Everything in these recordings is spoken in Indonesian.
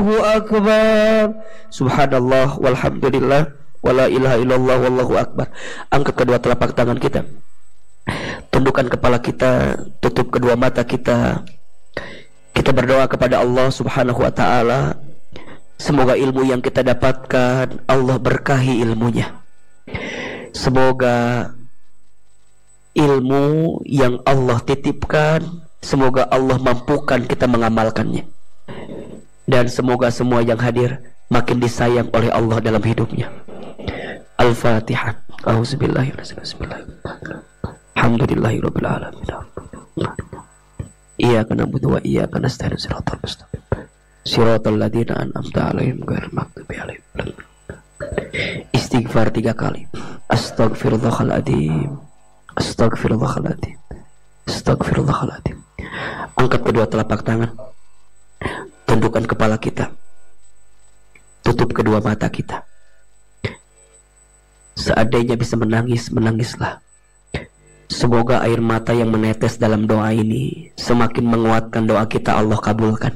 Allahu Akbar. Subhanallah walhamdulillah wala ilaha illallah wallahu akbar. Angkat kedua telapak tangan kita, tundukkan kepala kita, tutup kedua mata kita. Kita berdoa kepada Allah Subhanahu wa ta'ala, semoga ilmu yang kita dapatkan Allah berkahi ilmunya. Semoga ilmu yang Allah titipkan, semoga Allah mampukan kita mengamalkannya. Dan semoga semua yang hadir makin disayang oleh Allah dalam hidupnya. Al-Fatihah. A'udzubillahi minasyaitonir Alhamdulillahirabbil alamin. Iyyaka na'budu wa iyyaka nasta'in. Shiratal mustaqim. Shiratal ladzina an'amta 'alaihim ghairil maghdubi 'alaihim waladdallin. Istighfar 3 kali. Astaghfirullahaladzim. Astaghfirullahaladzim. Astaghfirullahaladzim. Angkat kedua telapak tangan, tundukkan kepala kita, tutup kedua mata kita. Seandainya bisa menangis, menangislah. Semoga air mata yang menetes dalam doa ini semakin menguatkan doa kita, Allah kabulkan.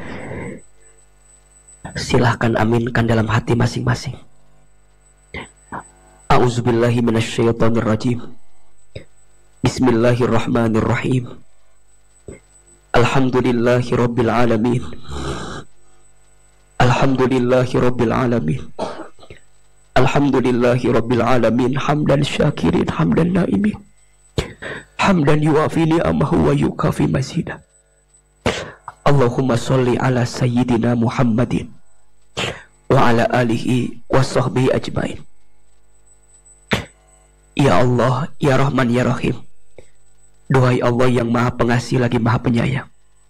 Silahkan aminkan dalam hati masing-masing. A'udzubillahi minasyaitonirrajim. Bismillahirrahmanirrahim. Alhamdulillahi rabbil alamin. Alhamdulillahi rabbil alamin. Alhamdulillahi rabbil alamin. Hamdan syakirin, hamdan naimin, hamdan yuafi ni'amahu wa yukafi mazidah. Allahumma sholli ala sayyidina Muhammadin wa ala alihi wa sahbihi ajmain. Ya Allah, ya Rahman, ya Rahim. Duhai Allah yang maha pengasih lagi maha penyayang.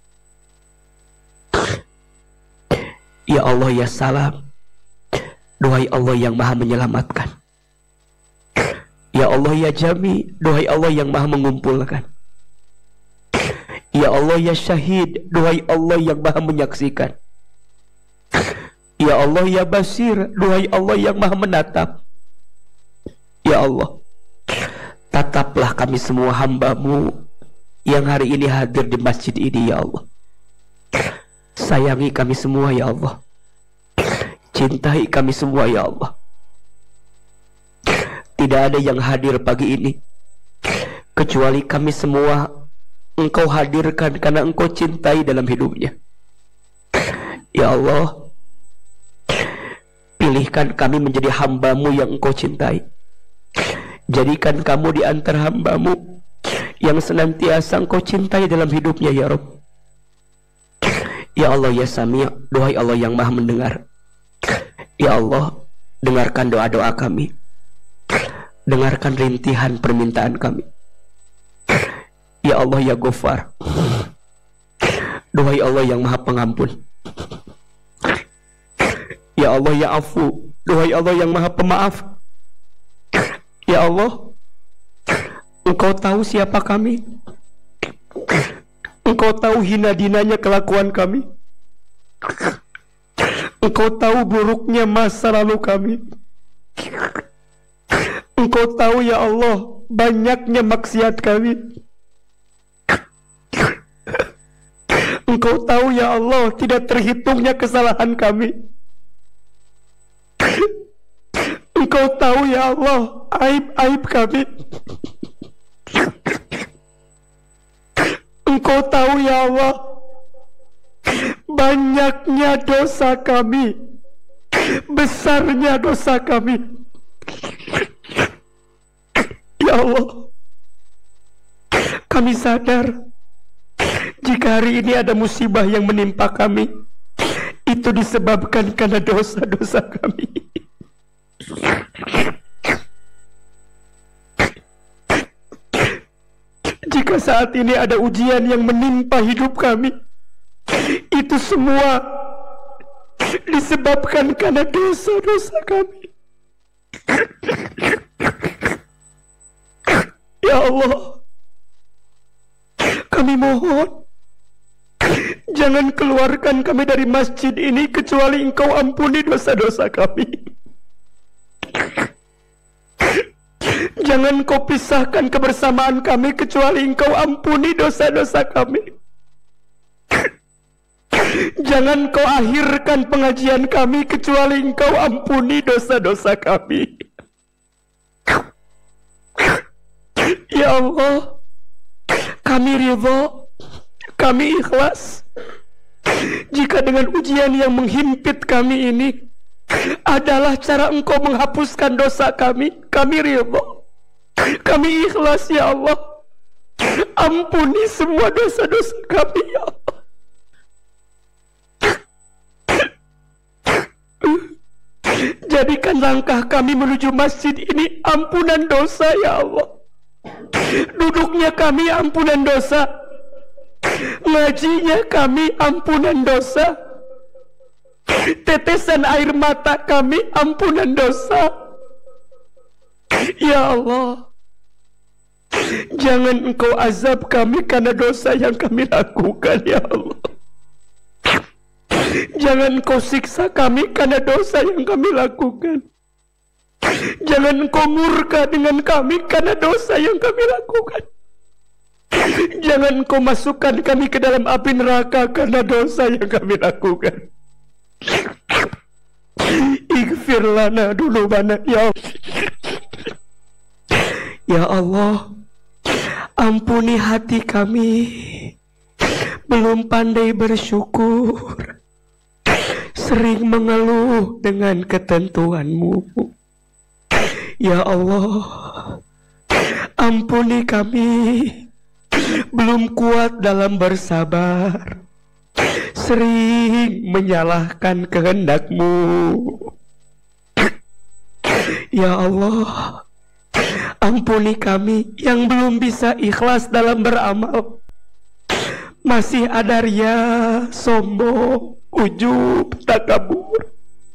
Ya Allah, ya Salam. Duhai Allah yang maha menyelamatkan. Ya Allah, ya Jami. Duhai Allah yang maha mengumpulkan. Ya Allah, ya Syahid. Duhai Allah yang maha menyaksikan. Ya Allah, ya Basir. Duhai Allah yang maha menatap. Ya Allah, tataplah kami semua hamba-Mu yang hari ini hadir di masjid ini, ya Allah. Sayangi kami semua, ya Allah. Cintai kami semua, ya Allah. Tidak ada yang hadir pagi ini kecuali kami semua Engkau hadirkan karena Engkau cintai dalam hidupnya. Ya Allah, pilihkan kami menjadi hamba-Mu yang Engkau cintai. Jadikan kamu di antara hamba-Mu yang senantiasa Engkau cintai dalam hidupnya, ya Rabb. Ya Allah, ya Sami', duhai Allah yang maha mendengar. Ya Allah, dengarkan doa-doa kami. Dengarkan rintihan permintaan kami. Ya Allah, ya Ghaffar. Duhai Allah yang maha pengampun. Ya Allah, ya Afu. Duhai Allah yang maha pemaaf. Ya Allah, Engkau tahu siapa kami. Engkau tahu hina dinanya kelakuan kami. Engkau tahu buruknya masa lalu kami. Engkau tahu, ya Allah, banyaknya maksiat kami. Engkau tahu, ya Allah, tidak terhitungnya kesalahan kami. Engkau tahu, ya Allah, aib-aib kami. Engkau tahu, ya Allah, banyaknya dosa kami, besarnya dosa kami. Ya Allah, kami sadar jika hari ini ada musibah yang menimpa kami, itu disebabkan karena dosa-dosa kami. Jika saat ini ada ujian yang menimpa hidup kami, itu semua disebabkan karena dosa-dosa kami. Ya Allah, kami mohon, jangan keluarkan kami dari masjid ini kecuali Engkau ampuni dosa-dosa kami. Jangan Kau pisahkan kebersamaan kami kecuali Engkau ampuni dosa-dosa kami. Jangan kau akhirkan pengajian kami kecuali engkau ampuni dosa-dosa kami. Ya Allah, kami ridho, kami ikhlas. Jika dengan ujian yang menghimpit kami ini adalah cara engkau menghapuskan dosa kami ridho, kami ikhlas ya Allah. Ampuni semua dosa-dosa kami ya Allah. Jadikan langkah kami menuju masjid ini ampunan dosa ya Allah. Duduknya kami ampunan dosa, ngajinya kami ampunan dosa, tetesan air mata kami ampunan dosa. Ya Allah, jangan engkau azab kami karena dosa yang kami lakukan ya Allah. Jangan engkau siksa kami karena dosa yang kami lakukan. Jangan engkau murka dengan kami karena dosa yang kami lakukan. Jangan engkau masukkan kami ke dalam api neraka karena dosa yang kami lakukan. Ighfir lana dzunubana ya Allah. Ya Allah, ampuni hati kami belum pandai bersyukur, sering mengeluh dengan ketentuan-Mu. Ya Allah, ampuni kami belum kuat dalam bersabar, sering menyalahkan kehendak-Mu. Ya Allah, ampuni kami yang belum bisa ikhlas dalam beramal, masih ada ria, sombong, ujub, takabur.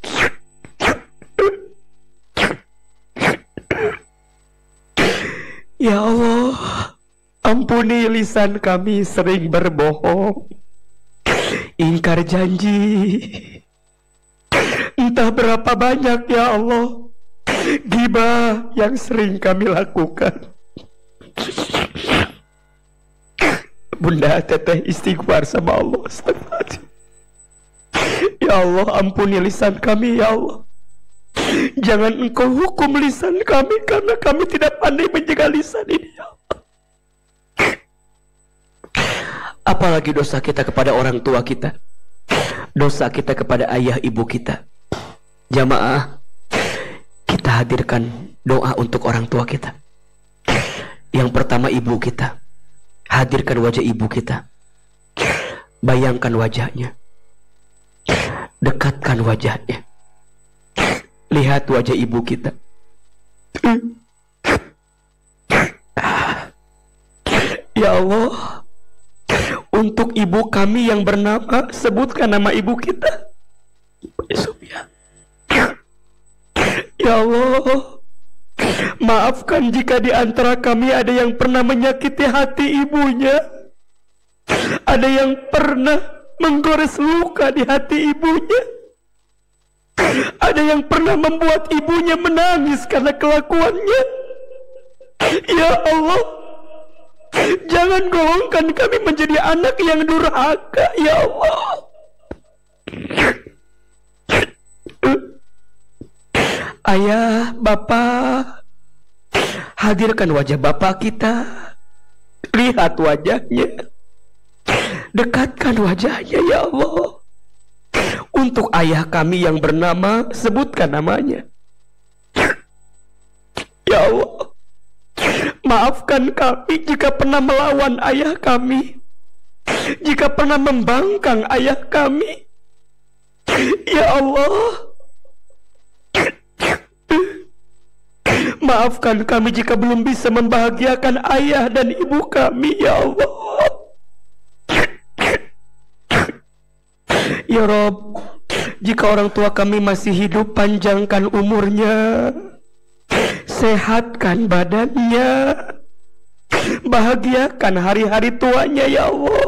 Ya Allah, ampuni lisan kami sering berbohong, ingkar janji. Entah berapa banyak ya Allah ghibah yang sering kami lakukan. Bunda teteh istighfar sama Allah. Astagfirullah. Ya Allah, ampuni lisan kami ya Allah. Jangan engkau hukum lisan kami karena kami tidak pandai menjaga lisan ini ya Allah. Apalagi dosa kita kepada orang tua kita, dosa kita kepada ayah ibu kita. Jamaah, kita hadirkan doa untuk orang tua kita. Yang pertama ibu kita. Hadirkan wajah ibu kita. Bayangkan wajahnya, dekatkan wajahnya. Lihat wajah ibu kita. Ya Allah, untuk ibu kami yang bernama, sebutkan nama ibu kita. Ya Allah, maafkan jika di antara kami ada yang pernah menyakiti hati ibunya, ada yang pernah menggores luka di hati ibunya, ada yang pernah membuat ibunya menangis karena kelakuannya. Ya Allah, jangan golongkan kami menjadi anak yang durhaka ya Allah. Ayah, Bapak, hadirkan wajah Bapak kita. Lihat wajahnya, dekatkan wajahnya ya Allah. Untuk ayah kami yang bernama, sebutkan namanya. Ya Allah, maafkan kami jika pernah melawan ayah kami, jika pernah membangkang ayah kami. Ya Allah, maafkan kami jika belum bisa membahagiakan ayah dan ibu kami ya Allah. Ya Rob, jika orang tua kami masih hidup, panjangkan umurnya, sehatkan badannya, bahagiakan hari-hari tuanya ya Allah.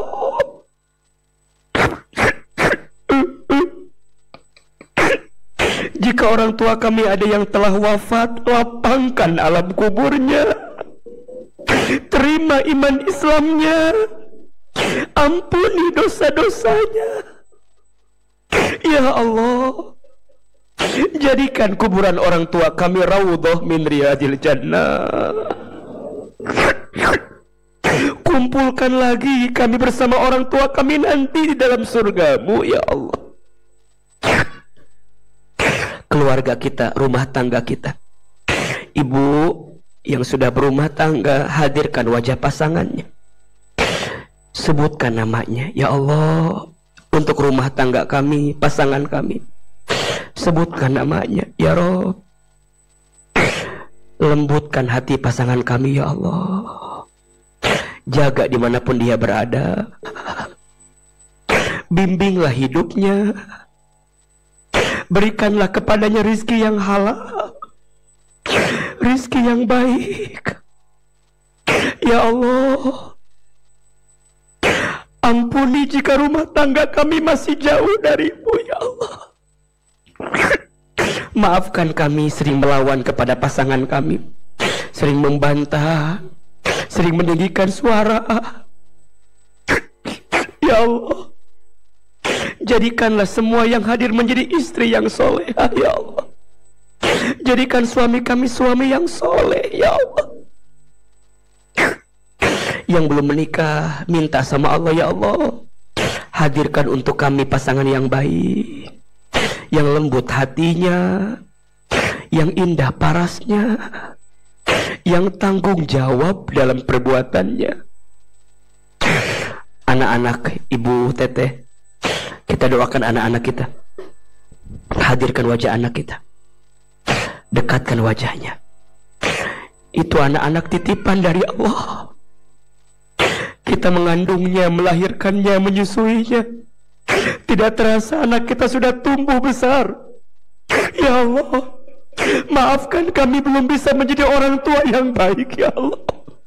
Jika orang tua kami ada yang telah wafat, lapangkan alam kuburnya, terima iman Islamnya, ampuni dosa-dosanya. Ya Allah, jadikan kuburan orang tua kami raudhah min riyadil jannah. Kumpulkan lagi kami bersama orang tua kami nanti di dalam surgamu, ya Allah. Keluarga kita, rumah tangga kita, ibu yang sudah berumah tangga, hadirkan wajah pasangannya, sebutkan namanya, ya Allah. Untuk rumah tangga kami, pasangan kami, sebutkan namanya, ya Rabb. Lembutkan hati pasangan kami, ya Allah. Jaga dimanapun dia berada, bimbinglah hidupnya, berikanlah kepadanya rizki yang halal, rizki yang baik, ya Allah. Ampuni jika rumah tangga kami masih jauh darimu, ya Allah. Maafkan kami sering melawan kepada pasangan kami, sering membantah, sering meninggikan suara, ya Allah. Jadikanlah semua yang hadir menjadi istri yang soleh, ya Allah. Jadikan suami kami suami yang soleh, ya Allah. Yang belum menikah, minta sama Allah, ya Allah, hadirkan untuk kami pasangan yang baik, yang lembut hatinya, yang indah parasnya, yang tanggung jawab dalam perbuatannya. Anak-anak Ibu Teteh, kita doakan anak-anak kita, hadirkan wajah anak kita, dekatkan wajahnya. Itu anak-anak titipan dari Allah. Kita mengandungnya, melahirkannya, menyusuinya. Tidak terasa anak kita sudah tumbuh besar. Ya Allah, maafkan kami belum bisa menjadi orang tua yang baik, ya Allah.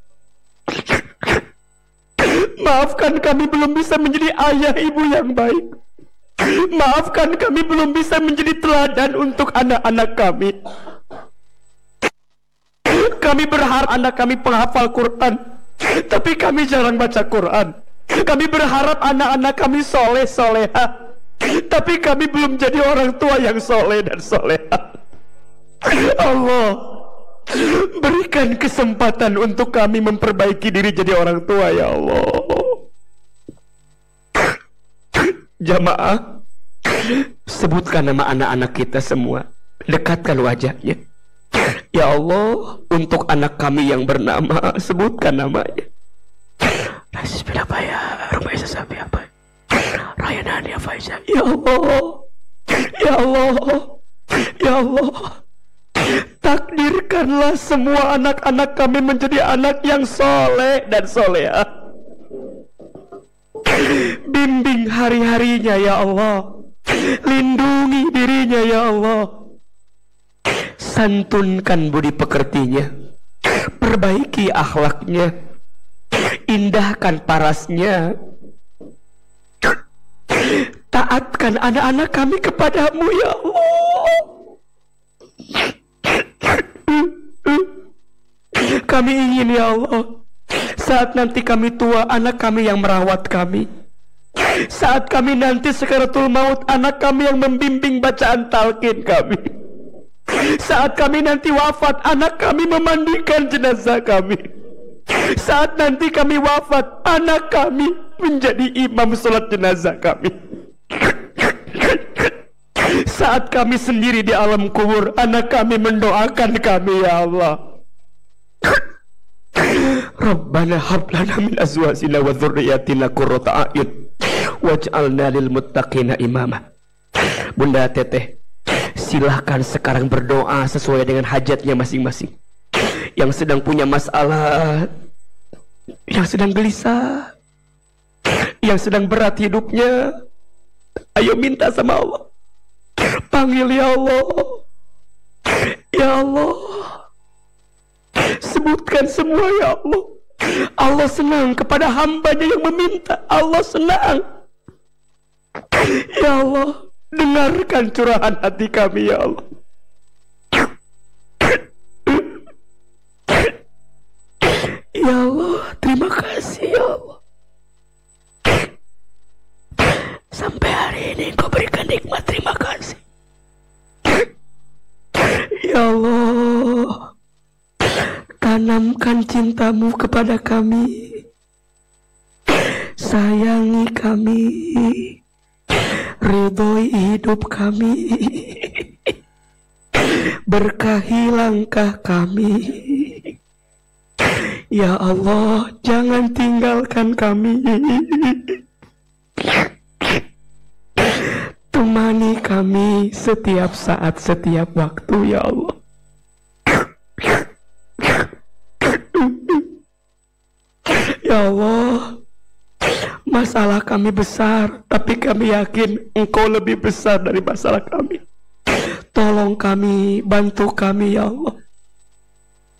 Maafkan kami belum bisa menjadi ayah ibu yang baik. Maafkan kami belum bisa menjadi teladan untuk anak-anak kami. Kami berharap anak kami penghafal Quran, tapi kami jarang baca Quran. Kami berharap anak-anak kami soleh soleha, tapi kami belum jadi orang tua yang soleh dan soleha. Allah, berikan kesempatan untuk kami memperbaiki diri jadi orang tua, ya Allah. Jamaah, sebutkan nama anak-anak kita semua, dekatkan wajahnya. Ya Allah, untuk anak kami yang bernama, sebutkan namanya. Bismillah ya, Rumaisa Safi apa? Rayanani Faiza. Ya Allah, ya Allah, ya Allah. Takdirkanlah semua anak-anak kami menjadi anak yang soleh dan soleha. Bimbing hari-harinya, ya Allah. Lindungi dirinya, ya Allah. Santunkan budi pekertinya, perbaiki akhlaknya, indahkan parasnya. Taatkan anak-anak kami kepadamu, ya Allah. Kami ingin, ya Allah, saat nanti kami tua, anak kami yang merawat kami. Saat kami nanti sekaratul maut, anak kami yang membimbing bacaan talqin kami. Saat kami nanti wafat, anak kami memandikan jenazah kami. Saat nanti kami wafat, anak kami menjadi imam sholat jenazah kami. Saat kami sendiri di alam kubur, anak kami mendoakan kami, ya Allah. Rabbana hab lana min azwajina wa dzurriyyatina qurrata a'yun waj'alna lil muttaqina imama. Bunda Teteh, silahkan sekarang berdoa sesuai dengan hajatnya masing-masing. Yang sedang punya masalah, yang sedang gelisah, yang sedang berat hidupnya, ayo minta sama Allah. Panggil, ya Allah, ya Allah. Sebutkan semua, ya Allah. Allah senang kepada hambanya yang meminta. Allah senang. Ya Allah, dengarkan curahan hati kami, ya Allah. Ya Allah, terima kasih, ya Allah. Sampai hari ini Kau berikan nikmat, terima tanamkan cintamu kepada kami, sayangi kami, ridhoi hidup kami, berkahi langkah kami. Ya Allah, jangan tinggalkan kami. Temani kami setiap saat, setiap waktu, ya Allah. Ya Allah, masalah kami besar, tapi kami yakin Engkau lebih besar dari masalah kami. Tolong kami, bantu kami, ya Allah.